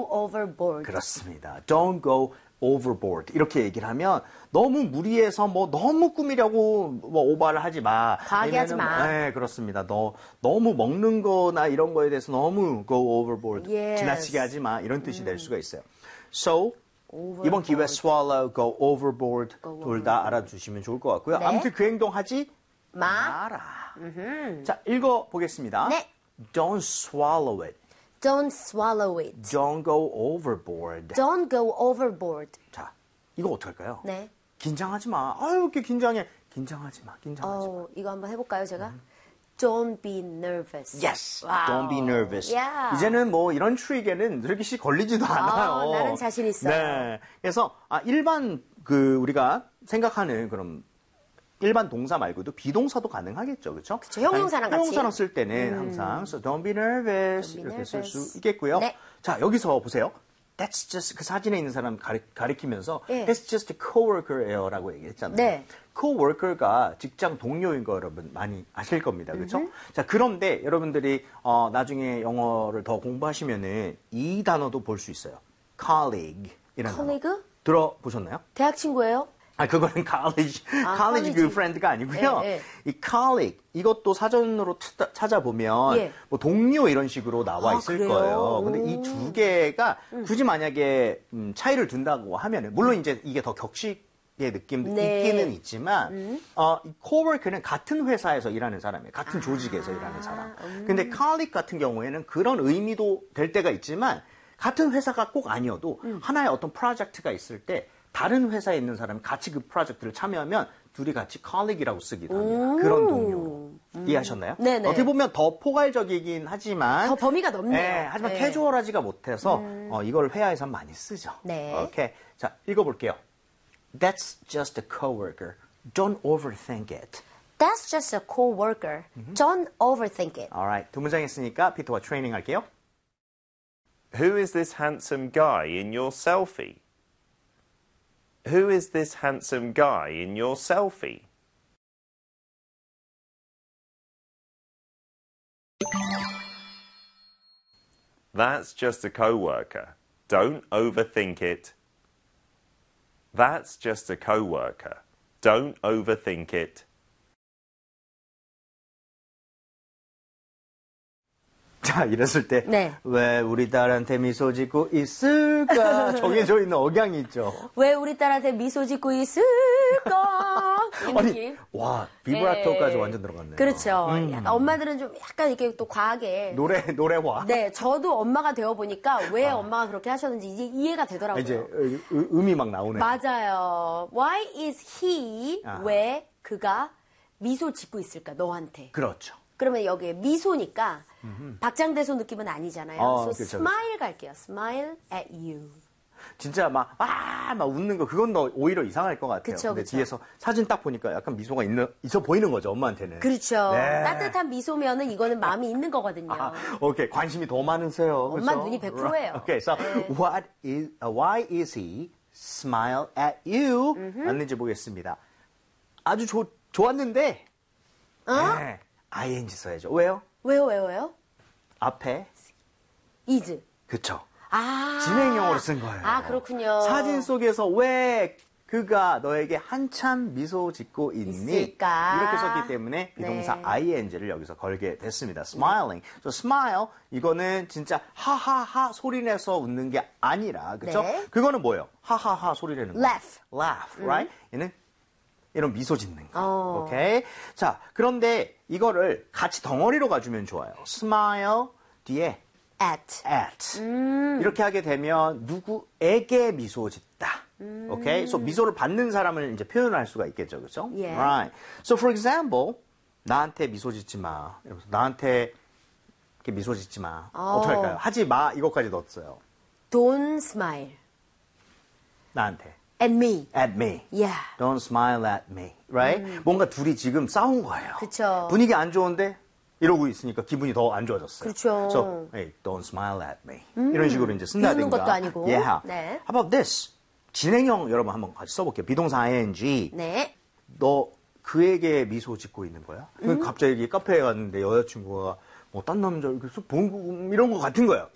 go overboard. 그렇습니다. Don't go overboard. 이렇게 얘기를 하면 너무 무리해서 뭐 너무 꾸미려고 뭐 오바를 하지 마. 과하게 하지 마. 네, 그렇습니다. 너무 먹는 거나 이런 거에 대해서 너무 go overboard. Yes. 지나치게 하지 마. 이런 뜻이 될 수가 있어요. So, overboard. 이번 기회에 swallow, go overboard 둘 다 알아두시면 좋을 것 같고요. 네. 아무튼 그 행동 하지 마. 마라. 자, 읽어보겠습니다. 네. Don't swallow it. Don't swallow it. Don't go overboard. Don't go overboard. 자, 이거 어떡할까요? 네. 긴장하지 마. 아유, 이렇게 긴장해. 긴장하지 마. 긴장하지 마. 이거 한번 해볼까요, 제가? Don't be nervous. Yes. 와우. Don't be nervous. Yeah. 이제는 뭐 이런 트릭에는 그렇게 걸리지도 않아요. 나는 자신 있어요. 네. 그래서 일반 우리가 생각하는 그런 일반 동사 말고도 비동사도 가능하겠죠. 그렇죠? 그쵸, 형용사랑 같이. 형용사랑 쓸 때는 항상 so don't be nervous Don't be 이렇게 쓸 수 nervous. 있겠고요. 네. 자, 여기서 보세요. That's just 그 사진에 있는 사람 가리키면서 네. That's just a coworker예요라고 얘기했잖아요. 네. coworker가 직장 동료인 거 여러분 많이 아실 겁니다. 그렇죠? 자, 그런데 여러분들이 나중에 영어를 더 공부하시면은 이 단어도 볼 수 있어요. colleague이라는 colleague? 단어. 들어보셨나요? 대학 친구예요? 그거는 college college. 그 프렌드가 아니고요. 네, 네. 이 colleague 이것도 사전으로 찾아보면 예. 뭐 동료 이런 식으로 나와 있을 그래요? 거예요. 근데 이 두 개가 굳이 만약에 차이를 둔다고 하면은 물론 이제 이게 더 격식의 느낌도 네. 있기는 있지만 이 coworker는 같은 회사에서 일하는 사람이에요. 같은 조직에서 일하는 사람. 근데 colleague 같은 경우에는 그런 의미도 될 때가 있지만 같은 회사가 꼭 아니어도 하나의 어떤 프로젝트가 있을 때 다른 회사에 있는 사람이 같이 그 프로젝트를 참여하면 둘이 같이 colleague이라고 쓰기도 합니다. 그런 동료로. 이해하셨나요? 네네. 어떻게 보면 더 포괄적이긴 하지만 더 범위가 넓네요. 네, 하지만 네. 캐주얼하지가 못해서 이걸 회화에서 많이 쓰죠. 네. 오케이. 자, 읽어볼게요. That's just a coworker. Don't overthink it. That's just a coworker. Don't overthink it. Alright. 두 문장 했으니까 피터와 트레이닝 할게요. Who is this handsome guy in your selfie? Who is this handsome guy in your selfie? That's just a coworker. Don't overthink it. That's just a coworker. Don't overthink it. 자, 이랬을 때 네. 왜 우리 딸한테 미소 짓고 있을까 정해져 있는 억양이 있죠. 왜 우리 딸한테 미소 짓고 있을까? 이 아니, 느낌. 와, 비브라토까지 네. 완전 들어갔네요. 그렇죠. 약간 엄마들은 좀 약간 이렇게 또 과하게. 노래화. 네, 저도 엄마가 되어 보니까 왜 엄마가 그렇게 하셨는지 이제 이해가 되더라고요. 이제 음이 막 나오네. 맞아요. Why is he? 아하. 왜 그가 미소 짓고 있을까? 너한테. 그렇죠. 그러면 여기에 미소니까 박장대소 느낌은 아니잖아요. So 그렇죠, smile 갈게요. Smile at you. 진짜 막 웃는 거, 그건 너 오히려 이상할 것 같아요. 그쵸, 근데 그쵸. 뒤에서 사진 딱 보니까 약간 미소가 있어 보이는 거죠, 엄마한테는. 그렇죠. 네. 따뜻한 미소면은 이거는 마음이 있는 거거든요. 오케이, 관심이 더 많으세요. 엄마 그렇죠? 눈이 100%예요. 오케이, so why is he smile at you? 맞는지 보겠습니다. 아주 좋았는데, 네, ing 써야죠. 왜요? 왜요? 앞에 is. 그쵸. 아. 진행형으로 쓴 거예요. 아, 그렇군요. 사진 속에서 왜 그가 너에게 한참 미소 짓고 있니? 있을까? 이렇게 썼기 때문에 비동사 네. ing를 여기서 걸게 됐습니다. smiling. So smile 이거는 진짜 하하하 소리 내서 웃는 게 아니라 그렇죠? 네. 그거는 뭐예요? 하하하 소리 내는 거. Laugh. Laugh, right? 얘는 이런 미소 짓는 거. 어. 오케이. 자, 그런데 이거를 같이 덩어리로 가주면 좋아요. smile 뒤에 at. 이렇게 하게 되면 누구에게 미소 짓다. 오케이? So 미소를 받는 사람을 이제 표현할 수가 있겠죠. 그렇죠? Yeah. Right. So for example, 나한테 미소 짓지 마. 이러면서 나한테 이렇게 미소 짓지 마. 어떻게 할까요? 하지 마. 이것까지 넣었어요. Don't smile 나한테. at me. At me. Yeah. Don't smile at me. Right? 뭔가 둘이 지금 싸운 거예요. 그쵸. 분위기 안 좋은데 이러고 있으니까 기분이 더 안 좋아졌어요. 그렇죠. So, hey, don't smile at me. 이런 식으로 이제 쓴다든가. 비웃는 것도 아니고. Yeah. 네. How about this? 진행형 여러분 한번 같이 써볼게요. 비동사 ing. 네. 너 그에게 미소 짓고 있는 거야? 갑자기 카페에 갔는데 여자친구가 뭐 딴 남자 이렇게 쓱 본 이런 거 같은 거예요.